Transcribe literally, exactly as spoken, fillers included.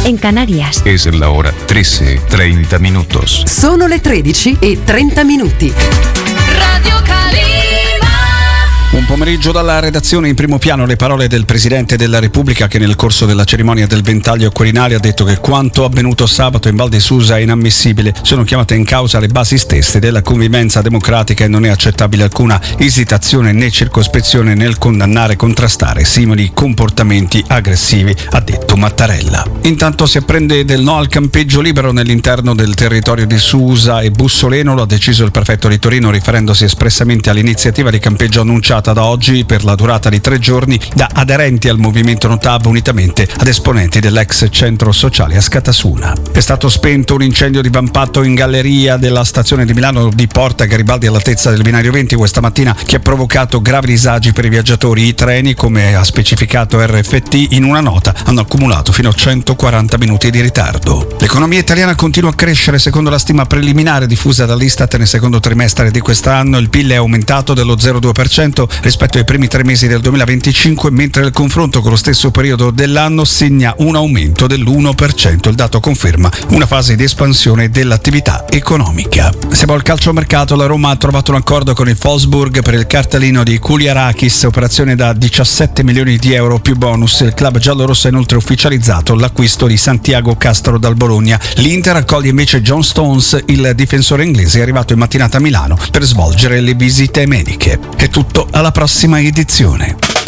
en Canarias. Es la hora trece, treinta minutos. Sono le tredici e trenta minuti. Radio Calima. Un pomeriggio dalla redazione, in primo piano le parole del Presidente della Repubblica, che nel corso della cerimonia del ventaglio al Quirinale ha detto che quanto avvenuto sabato in Val di Susa è inammissibile. Sono chiamate in causa le basi stesse della convivenza democratica e non è accettabile alcuna esitazione né circospezione nel condannare e contrastare simili comportamenti aggressivi, ha detto Mattarella. Intanto si apprende del no al campeggio libero nell'interno del territorio di Susa e Bussoleno. Lo ha deciso il prefetto di Torino, riferendosi espressamente all'iniziativa di campeggio annunciata da oggi per la durata di tre giorni da aderenti al movimento Notav unitamente ad esponenti dell'ex centro sociale a Scatasuna. È stato spento un incendio divampato in galleria della stazione di Milano di Porta Garibaldi all'altezza del binario venti questa mattina, che ha provocato gravi disagi per i viaggiatori. I treni, come ha specificato R F T in una nota, hanno accumulato fino a centoquaranta minuti di ritardo. L'economia italiana continua a crescere. Secondo la stima preliminare diffusa dall'Istat nel secondo trimestre di quest'anno, il P I L è aumentato dello zero virgola due per cento rispetto ai primi tre mesi del duemilaventicinque, mentre il confronto con lo stesso periodo dell'anno segna un aumento dell'uno per cento. Il dato conferma una fase di espansione dell'attività economica. Siamo al calciomercato. La Roma ha trovato un accordo con il Wolfsburg per il cartellino di Kouliarakis, operazione da diciassette milioni di euro più bonus. Il club giallorosso ha inoltre ufficializzato l'acquisto di Santiago Castro dal Bologna. L'Inter accoglie invece John Stones, il difensore inglese è arrivato in mattinata a Milano per svolgere le visite mediche. È tutto, alla prossima edizione.